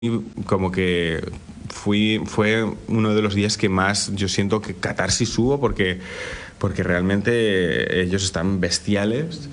como que fue uno de los días que más yo siento que catarsis hubo porque realmente ellos están bestiales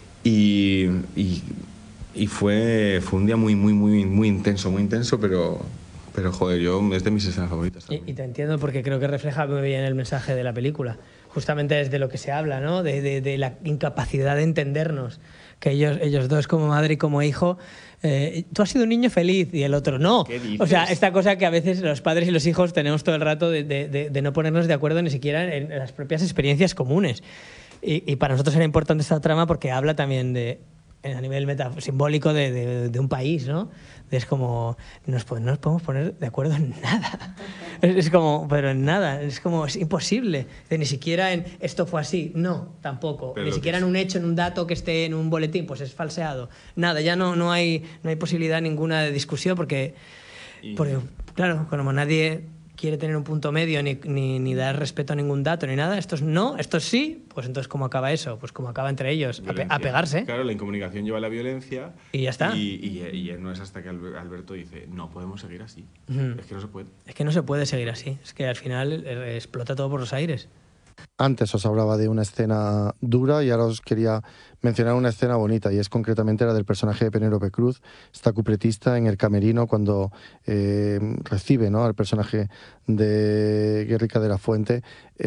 y fue un día muy intenso, pero joder, es de mis escenas favoritas también. Y te entiendo porque creo que refleja muy bien el mensaje de la película. Justamente es de lo que se habla, ¿no? De la incapacidad de entendernos. Que ellos dos, como madre y como hijo, tú has sido un niño feliz y el otro no. ¿Qué dices? O sea, esta cosa que a veces los padres y los hijos tenemos todo el rato de no ponernos de acuerdo ni siquiera en las propias experiencias comunes. Y para nosotros era importante esta trama porque habla también a nivel simbólico de un país, ¿no? Es como, no nos podemos poner de acuerdo en nada. Es como, pero en nada, es como, es imposible. Ni siquiera en esto fue así, no, tampoco. Pero ni siquiera en un hecho, en un dato que esté en un boletín, pues es falseado. Nada, ya no hay posibilidad ninguna de discusión porque claro, como nadie quiere tener un punto medio ni dar respeto a ningún dato ni nada, estos no, estos sí, pues entonces ¿cómo acaba eso? Pues como acaba entre ellos, a pegarse. Claro, la incomunicación lleva a la violencia y ya está. Y no es hasta que Alberto dice, no podemos seguir así, es que no se puede. Es que no se puede seguir así, es que al final explota todo por los aires. Antes os hablaba de una escena dura y ahora os quería mencionar una escena bonita, y es concretamente la del personaje de Penélope Cruz, esta cupletista en el camerino cuando recibe, ¿no?, al personaje de Guerrica de la Fuente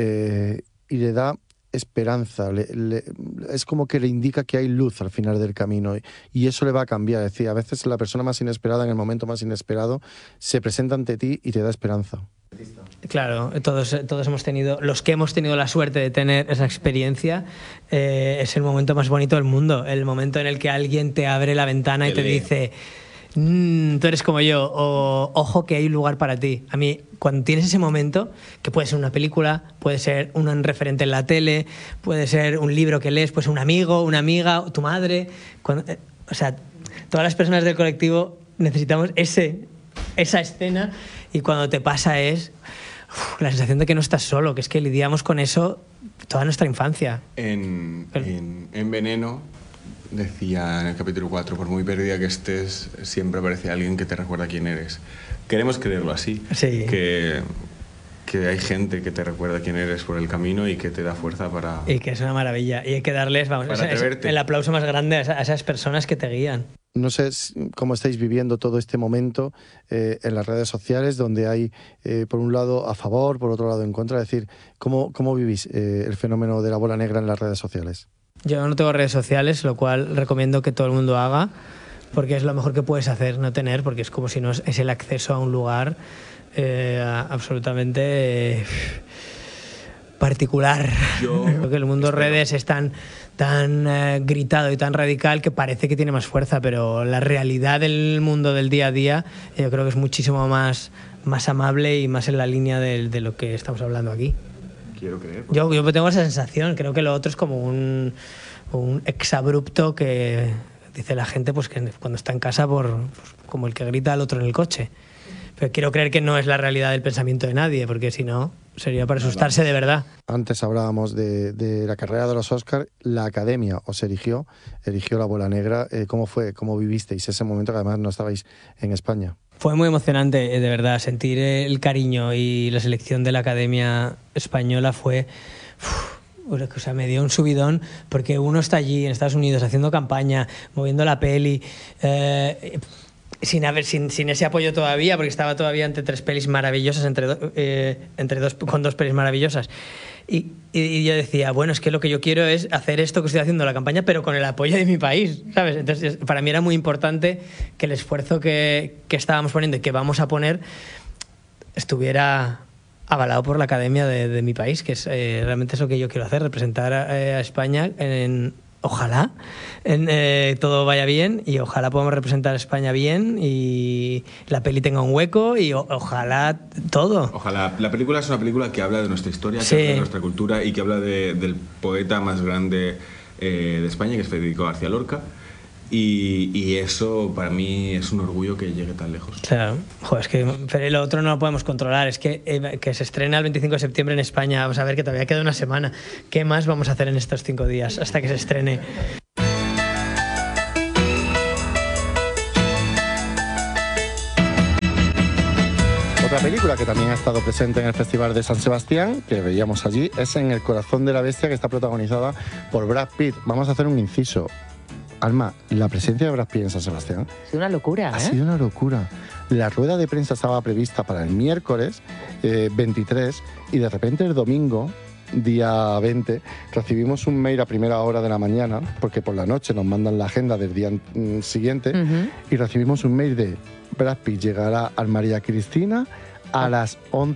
y le da esperanza, es como que le indica que hay luz al final del camino y eso le va a cambiar. Es decir, a veces la persona más inesperada en el momento más inesperado se presenta ante ti y te da esperanza. Claro, todos hemos tenido, los que hemos tenido la suerte de tener esa experiencia, es el momento más bonito del mundo, el momento en el que alguien te abre la ventana y te dice, tú eres como yo, o ojo que hay un lugar para ti. A mí, cuando tienes ese momento, que puede ser una película, puede ser un referente en la tele, puede ser un libro que lees, puede ser un amigo, una amiga, tu madre, o sea, todas las personas del colectivo necesitamos esa escena, y cuando te pasa es la sensación de que no estás solo, que es que lidiamos con eso toda nuestra infancia. En Veneno decía en el capítulo 4, por muy perdida que estés, siempre aparece alguien que te recuerda quién eres. Queremos creerlo así, sí. que hay gente que te recuerda quién eres por el camino y que te da fuerza para... Y que es una maravilla, y hay que darles, el aplauso más grande a esas personas que te guían. No sé cómo estáis viviendo todo este momento en las redes sociales, donde hay, por un lado, a favor, por otro lado, en contra. Es decir, ¿cómo vivís el fenómeno de la bola negra en las redes sociales? Yo no tengo redes sociales, lo cual recomiendo que todo el mundo haga, porque es lo mejor que puedes hacer, no tener, porque es como si no es el acceso a un lugar absolutamente particular. Creo que el mundo de redes es tan gritado y tan radical que parece que tiene más fuerza, pero la realidad del mundo del día a día yo creo que es muchísimo más amable y más en la línea de lo que estamos hablando aquí. Quiero creer. Yo tengo esa sensación, creo que lo otro es como un exabrupto que dice la gente, pues que cuando está en casa como el que grita al otro en el coche. Pero quiero creer que no es la realidad del pensamiento de nadie, porque si no, sería para asustarse de verdad. Antes hablábamos de la carrera de los Oscars. La Academia os eligió la bola negra. ¿Cómo fue? ¿Cómo vivisteis ese momento, que además no estabais en España? Fue muy emocionante, de verdad. Sentir el cariño y la selección de la Academia Española fue... O sea, me dio un subidón, porque uno está allí en Estados Unidos haciendo campaña, moviendo la peli... sin ese apoyo todavía, porque estaba todavía entre tres pelis maravillosas, con dos pelis maravillosas. Y yo decía, bueno, es que lo que yo quiero es hacer esto que estoy haciendo, la campaña, pero con el apoyo de mi país, ¿sabes? Entonces, para mí era muy importante que el esfuerzo que estábamos poniendo y que vamos a poner estuviera avalado por la Academia de mi país, que es realmente eso que yo quiero hacer, representar a España ojalá todo vaya bien y ojalá podamos representar a España bien y la peli tenga un hueco y ojalá todo. Ojalá. La película es una película que habla de nuestra historia, sí, que habla de nuestra cultura y que habla del poeta más grande de España, que es Federico García Lorca. Y eso para mí es un orgullo que llegue tan lejos. Claro, joder, es que lo otro no lo podemos controlar. Es que se estrena el 25 de septiembre en España. Vamos a ver que todavía queda una semana. ¿Qué más vamos a hacer en estos 5 días hasta que se estrene? Otra película que también ha estado presente en el Festival de San Sebastián, que veíamos allí, es En el corazón de la bestia, que está protagonizada por Brad Pitt. Vamos a hacer un inciso. Alma, la presencia de Brad Pitt en San Sebastián Ha sido una locura, ha sido una locura. La rueda de prensa estaba prevista para el miércoles 23 y de repente el domingo, día 20, recibimos un mail a primera hora de la mañana, porque por la noche nos mandan la agenda del día siguiente, y recibimos un mail de Brad Pitt llegará al María Cristina a las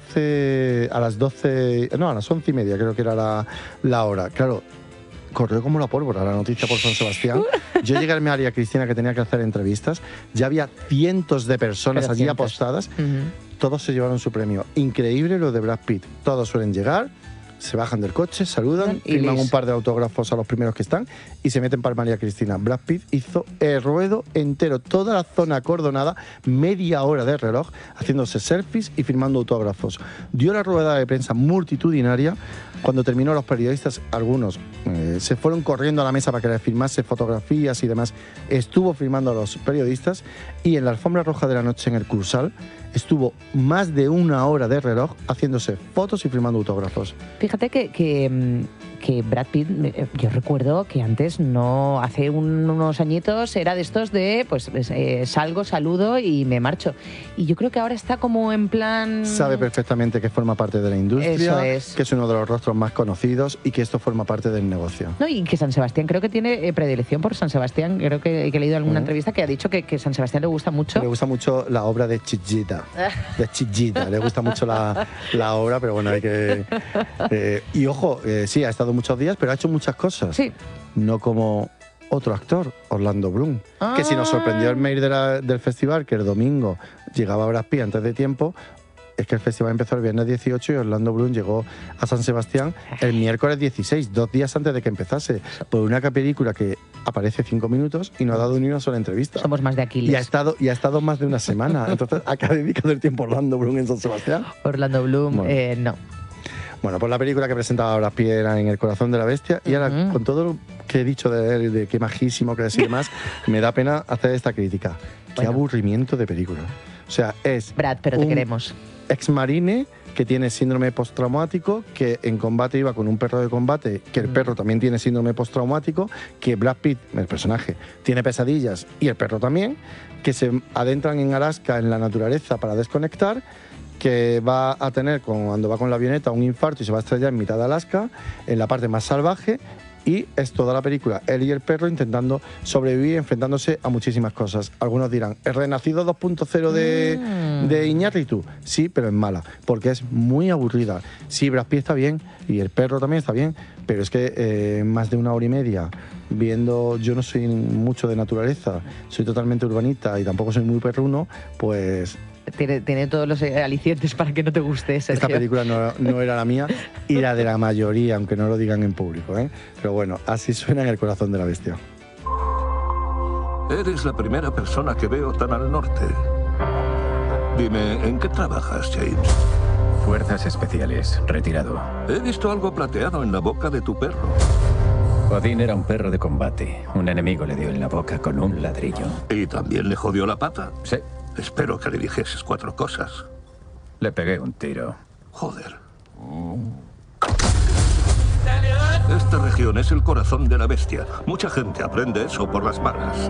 11, a las 12, no, a las 11:30 creo que era la hora. Claro, corrió como la pólvora la noticia por San Sebastián. Yo llegué al María Cristina, que tenía que hacer entrevistas, ya había cientos de personas allí apostadas, todos se llevaron su premio. Increíble lo de Brad Pitt, todos suelen llegar, se bajan del coche, saludan, firman un par de autógrafos a los primeros que están y se meten para María Cristina. Brad Pitt hizo el ruedo entero, toda la zona acordonada, media hora de reloj, haciéndose selfies y firmando autógrafos. Dio la rueda de prensa multitudinaria. Cuando terminó, los periodistas, algunos, se fueron corriendo a la mesa para que le firmase fotografías y demás. Estuvo firmando a los periodistas y en la alfombra roja de la noche en el Cursal estuvo más de una hora de reloj haciéndose fotos y firmando autógrafos. Fíjate que Brad Pitt, yo recuerdo que antes, no, hace unos añitos, era de estos de, pues, salgo, saludo y me marcho. Y yo creo que ahora está como en plan... Sabe perfectamente que forma parte de la industria, que es uno de los rostros más conocidos y que esto forma parte del negocio. No, y que San Sebastián, creo que tiene predilección por San Sebastián. Creo que he leído alguna entrevista que ha dicho que San Sebastián le gusta mucho. Le gusta mucho la obra de Chillida. De Chillida, le gusta mucho la obra, pero bueno, hay que... y ojo, sí, ha estado muchos días, pero ha hecho muchas cosas. Sí. No como otro actor, Orlando Bloom, que si nos sorprendió el mail del festival, que el domingo llegaba Brad Pitt antes de tiempo, es que el festival empezó el viernes 18 y Orlando Bloom llegó a San Sebastián el miércoles 16, 2 días antes de que empezase, por una película que aparece 5 minutos y no ha dado ni una sola entrevista. Somos más de Aquiles. Y ha estado más de una semana. Entonces, ¿a qué ha dedicado el tiempo Orlando Bloom en San Sebastián? Orlando Bloom, bueno. No. Bueno, pues la película que presentaba Brad Pitt era En el corazón de la bestia, y ahora, con todo lo que he dicho de él, de qué majísimo que es y demás, me da pena hacer esta crítica. Qué aburrimiento de película. O sea, es... Brad, pero te queremos. Exmarine que tiene síndrome postraumático, que en combate iba con un perro de combate, que el perro también tiene síndrome postraumático, que Brad Pitt, el personaje, tiene pesadillas y el perro también, que se adentran en Alaska, en la naturaleza, para desconectar, que va a tener, cuando va con la avioneta, un infarto y se va a estrellar en mitad de Alaska, en la parte más salvaje, y es toda la película, él y el perro intentando sobrevivir, enfrentándose a muchísimas cosas. Algunos dirán, ¿el Renacido 2.0 de Iñárritu? Sí, pero es mala, porque es muy aburrida. Sí, Brad Pitt está bien, y el perro también está bien, pero es que más de 1 hora y media viendo, yo no soy mucho de naturaleza, soy totalmente urbanita y tampoco soy muy perruno, pues... Tiene todos los alicientes para que no te guste, Sergio. Esta película no era la mía y la de la mayoría, aunque no lo digan en público, ¿eh? Pero bueno, así suena En el corazón de la bestia. Eres la primera persona que veo tan al norte. Dime, ¿en qué trabajas, James? Fuerzas especiales, retirado. He visto algo plateado en la boca de tu perro. Odín era un perro de combate. Un enemigo le dio en la boca con un ladrillo. ¿Y también le jodió la pata? Sí. Espero que le dijeses 4 cosas. Le pegué un tiro. Joder. Esta región es el corazón de la bestia. Mucha gente aprende eso por las malas.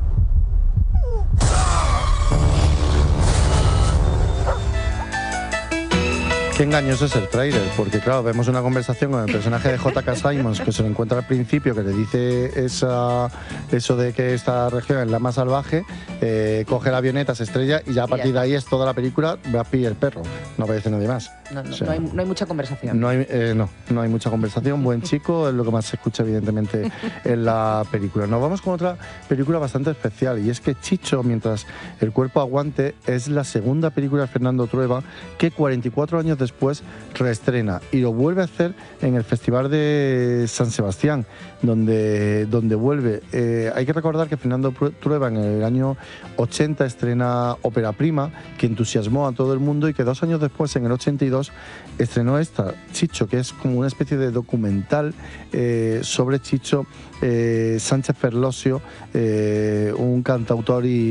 Qué engañoso es el tráiler, porque claro, vemos una conversación con el personaje de J.K. Simmons, que se lo encuentra al principio, que le dice eso de que esta región es la más salvaje, coge la avioneta, se estrella y ya a partir de ahí es toda la película Brad Pitt y el perro. No aparece nadie más. No hay mucha conversación. No hay mucha conversación. Buen chico es lo que más se escucha evidentemente en la película. Nos vamos con otra película bastante especial, y es que Chicho, mientras el cuerpo aguante, es la segunda película de Fernando Trueba que 44 años después reestrena, y lo vuelve a hacer en el Festival de San Sebastián, donde vuelve. Hay que recordar que Fernando Trueba en el año 80 estrena Ópera Prima, que entusiasmó a todo el mundo, y que 2 años después, en el 82, estrenó esta, Chicho, que es como una especie de documental sobre Chicho Sánchez Ferlosio, un cantautor y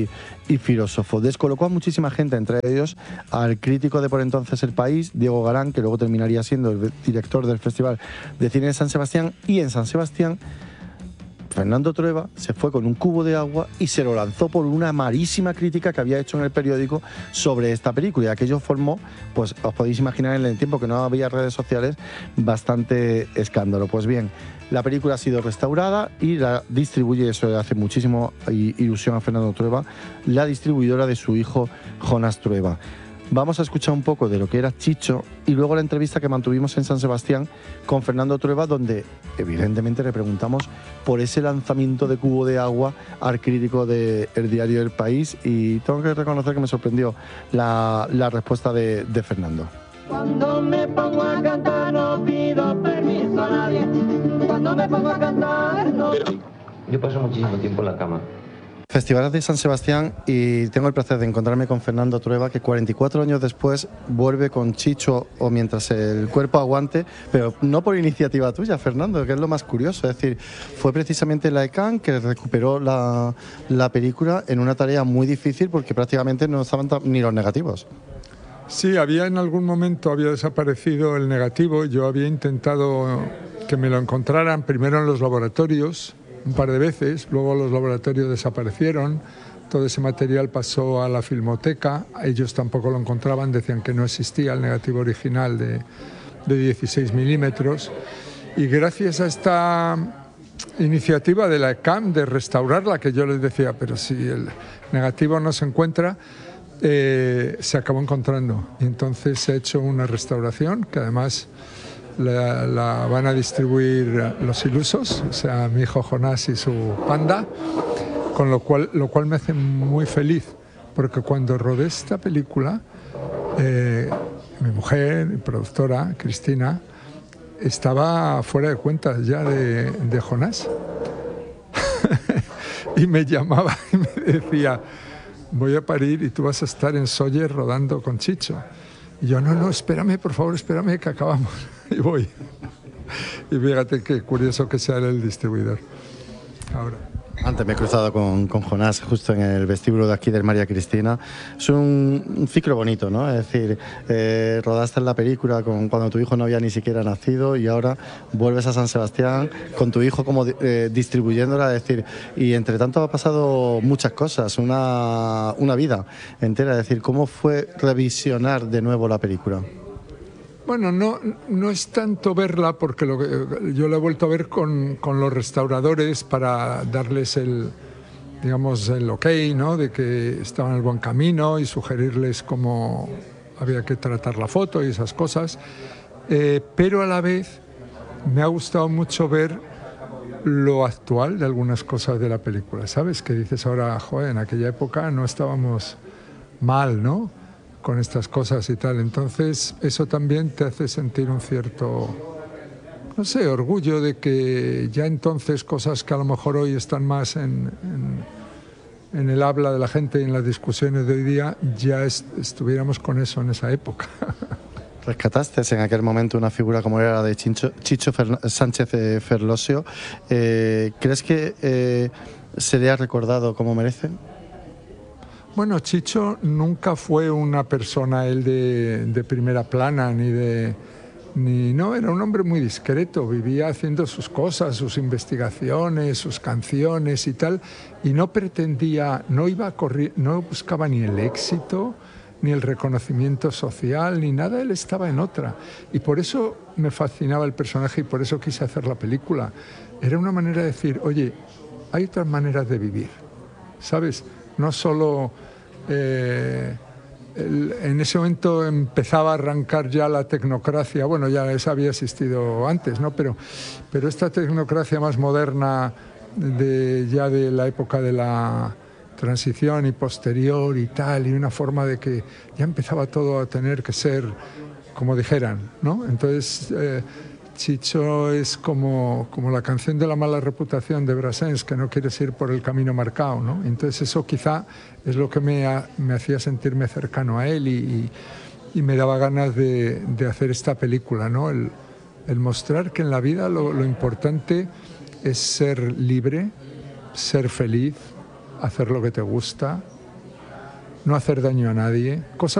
y filósofo. Descolocó a muchísima gente, entre ellos al crítico de por entonces El País, Diego Garán, que luego terminaría siendo el director del Festival de Cine de San Sebastián, y en San Sebastián Fernando Trueba se fue con un cubo de agua y se lo lanzó por una malísima crítica que había hecho en el periódico sobre esta película. Y aquello formó, pues os podéis imaginar en el tiempo que no había redes sociales, bastante escándalo. Pues bien, la película ha sido restaurada y la distribuye, eso le hace muchísimo ilusión a Fernando Trueba, la distribuidora de su hijo Jonás Trueba. Vamos a escuchar un poco de lo que era Chicho y luego la entrevista que mantuvimos en San Sebastián con Fernando Trueba, donde evidentemente le preguntamos por ese lanzamiento de cubo de agua al crítico del diario El País, y tengo que reconocer que me sorprendió la respuesta de Fernando. Cuando me pongo a cantar no pido permiso a nadie. Cuando me pongo a cantar no... Yo paso muchísimo tiempo en la cama. Festivales de San Sebastián, y tengo el placer de encontrarme con Fernando Trueba, que 44 años después vuelve con Chicho o Mientras el cuerpo aguante, pero no por iniciativa tuya, Fernando, que es lo más curioso. Es decir, fue precisamente la ECAN que recuperó la película en una tarea muy difícil porque prácticamente no estaban ni los negativos. Sí, en algún momento había desaparecido el negativo. Yo había intentado que me lo encontraran primero en los laboratorios, un par de veces, luego los laboratorios desaparecieron, todo ese material pasó a la Filmoteca, ellos tampoco lo encontraban, decían que no existía el negativo original de 16 milímetros, y gracias a esta iniciativa de la ECAM de restaurarla, que yo les decía, pero si el negativo no se encuentra, se acabó encontrando, y entonces se ha hecho una restauración que además la van a distribuir los ilusos, o sea, mi hijo Jonás y su panda, con lo cual me hace muy feliz, porque cuando rodé esta película, mi mujer, mi productora, Cristina, estaba fuera de cuentas ya de Jonás. Y me llamaba y me decía, voy a parir y tú vas a estar en Sóller rodando con Chicho. Y yo, no, espérame, por favor, espérame que acabamos. Y voy. Y fíjate qué curioso que sea el distribuidor. Ahora. Antes me he cruzado con Jonás justo en el vestíbulo de aquí del María Cristina. Es un ciclo bonito, ¿no? Es decir, rodaste en la película cuando tu hijo no había ni siquiera nacido, y ahora vuelves a San Sebastián con tu hijo como distribuyéndola, es decir, y entre tanto ha pasado muchas cosas, una vida entera. Es decir, ¿cómo fue revisionar de nuevo la película? Bueno, no es tanto verla, porque yo la he vuelto a ver con los restauradores para darles el ok, ¿no? De que estaban en el buen camino y sugerirles cómo había que tratar la foto y esas cosas. Pero a la vez me ha gustado mucho ver lo actual de algunas cosas de la película, ¿sabes? Que dices ahora, joder, en aquella época no estábamos mal, ¿no?, con estas cosas y tal. Entonces eso también te hace sentir un cierto, no sé, orgullo de que ya entonces cosas que a lo mejor hoy están más en el habla de la gente y en las discusiones de hoy día, ya estuviéramos con eso en esa época. Rescataste en aquel momento una figura como era la de Chicho Sánchez Ferlosio. ¿Crees que se le ha recordado como merecen? Bueno, Chicho nunca fue una persona él de primera plana, no, era un hombre muy discreto, vivía haciendo sus cosas, sus investigaciones, sus canciones y tal, y no pretendía, no buscaba ni el éxito, ni el reconocimiento social, ni nada, él estaba en otra. Y por eso me fascinaba el personaje y por eso quise hacer la película. Era una manera de decir, oye, hay otras maneras de vivir, ¿sabes? No solo en ese momento empezaba a arrancar ya la tecnocracia, bueno, ya esa había existido antes, ¿no? Pero esta tecnocracia más moderna ya de la época de la transición y posterior y tal, y una forma de que ya empezaba todo a tener que ser como dijeran, ¿no? Entonces Chicho es como la canción de la mala reputación de Brassens, que no quieres ir por el camino marcado, ¿no? Entonces eso quizá es lo que me hacía sentirme cercano a él y me daba ganas de hacer esta película, ¿no? El mostrar que en la vida lo importante es ser libre, ser feliz, hacer lo que te gusta no hacer daño a nadie, cosas